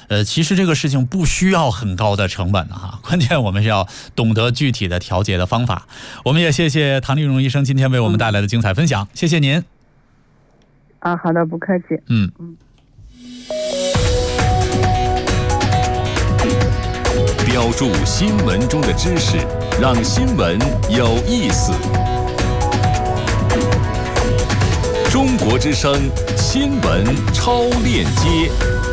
其实这个事情不需要很高的成本的哈，关键我们是要懂得具体的调节的方法。我们也谢谢唐丽蓉医生今天为我们带来的精彩分享，谢谢您。 好的，不客气。 标注新闻中的知识，让新闻有意思。中国之声新闻超链接，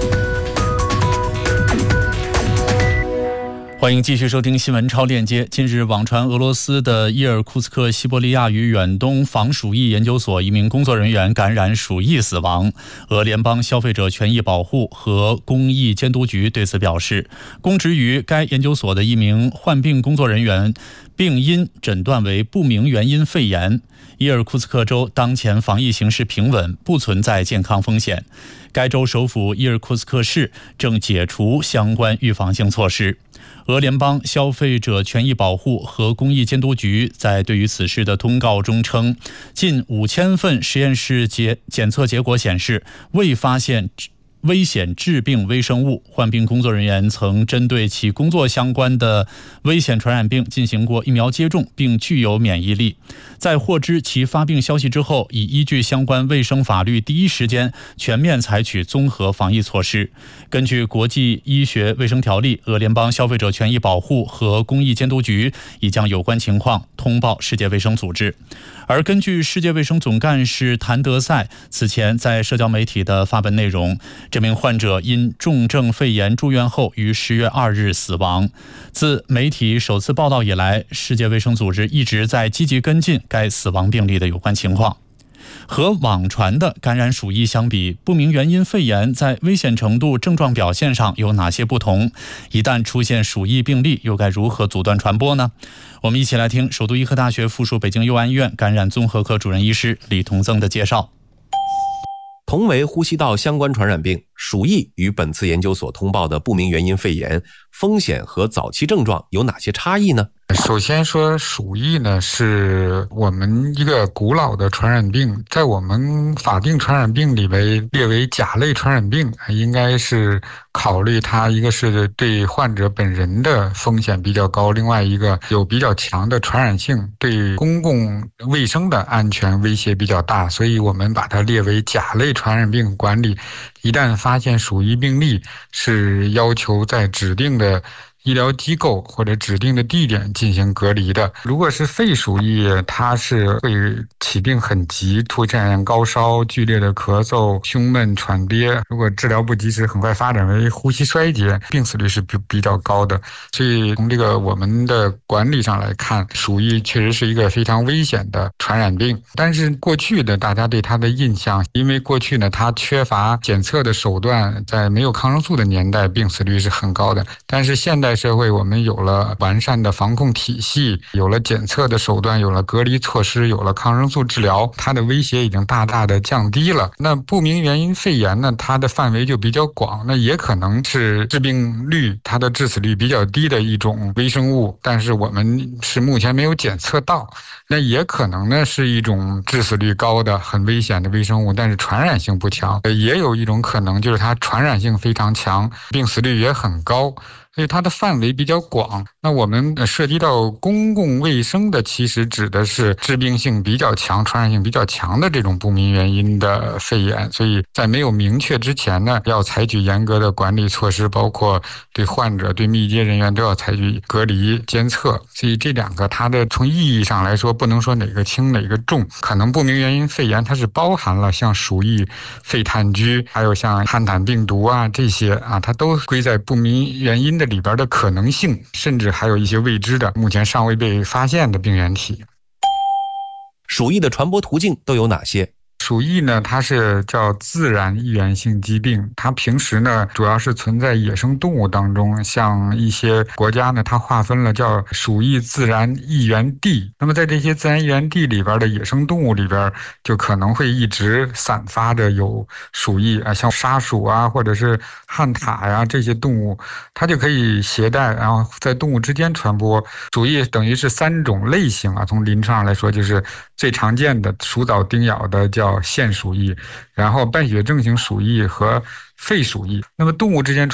欢迎继续收听新闻超链接。近日，网传俄罗斯的伊尔库茨克西伯利亚与远东防鼠疫研究所一名工作人员感染鼠疫死亡。俄联邦消费者权益保护和公益监督局对此表示，供职于该研究所的一名患病工作人员病因诊断为不明原因肺炎。伊尔库茨克州当前防疫形势平稳，不存在健康风险。该州首府伊尔库茨克市正解除相关预防性措施。俄联邦消费者权益保护和公益监督局在对于此事的通告中称，近5000份实验室检测结果显示，未发现危险致病微生物。患病工作人员曾针对其工作相关的危险传染病进行过疫苗接种，并具有免疫力。在获知其发病消息之后，已依据相关卫生法律第一时间全面采取综合防疫措施。根据国际医学卫生条例，俄联邦消费者权益保护和公益监督局已将有关情况通报世界卫生组织。而根据世界卫生总干事谭德赛此前在社交媒体的发文内容，这名患者因重症肺炎住院后于10月2日死亡。自媒体首次报道以来，世界卫生组织一直在积极跟进该死亡病例的有关情况。和网传的感染鼠疫相比，不明原因肺炎在危险程度、症状表现上有哪些不同？一旦出现鼠疫病例，又该如何阻断传播呢？我们一起来听首都医科大学附属北京佑安医院感染综合科主任医师李同增的介绍。 同为呼吸道相关传染病，鼠疫与本次研究所通报的不明原因肺炎风险和早期症状有哪些差异呢？ 首先说，鼠疫呢是我们一个古老的传染病，在我们法定传染病里列为甲类传染病，应该是考虑它一个是对患者本人的风险比较高，另外一个有比较强的传染性，对公共卫生的安全威胁比较大，所以我们把它列为甲类传染病管理。一旦发现鼠疫病例，是要求在指定的医疗机构或者指定的地点进行隔离的。如果是肺鼠疫，它是会起病很急，出现高烧、剧烈的咳嗽、胸闷、喘憋，如果治疗不及时，很快发展为呼吸衰竭，病死率是比较高的。所以从这个我们的管理上来看，鼠疫确实是一个非常危险的传染病。但是过去的大家对它的印象，因为过去呢它缺乏检测的手段，在没有抗生素的年代，病死率是很高的。但是现代社会我们有了完善的防控体系，有了检测的手段，有了隔离措施，有了抗生素治疗，它的威胁已经大大的降低了。那不明原因肺炎呢，它的范围就比较广，那也可能是致病率它的致死率比较低的一种微生物，但是我们是目前没有检测到。那也可能呢是一种致死率高的很危险的微生物，但是传染性不强。也有一种可能就是它传染性非常强，病死率也很高，所以它的范围比较广。那我们涉及到公共卫生的，其实指的是致病性比较强、传染性比较强的这种不明原因的肺炎。所以在没有明确之前呢，要采取严格的管理措施，包括对患者、对密接人员都要采取隔离监测。所以这两个它的从意义上来说，不能说哪个轻哪个重。可能不明原因肺炎它是包含了像鼠疫、肺炭疽，还有像汉坦病毒啊这些啊，它都归在不明原因的里边的可能性，甚至还有一些未知的目前尚未被发现的病原体。 鼠疫的传播途径都有哪些？ 鼠疫呢，它是叫自然易源性疾病，它平时呢主要是存在野生动物当中，像一些国家呢，它划分了叫鼠疫自然易源地。那么在这些自然易源地里边的野生动物里边，就可能会一直散发着有鼠疫啊，像沙鼠啊，或者是旱獭呀这些动物，它就可以携带，然后在动物之间传播。鼠疫等于是3种类型啊，从临床上来说，就是最常见的鼠藻叮咬的叫腺鼠疫，然后败血症型鼠疫和肺鼠疫。那么动物之间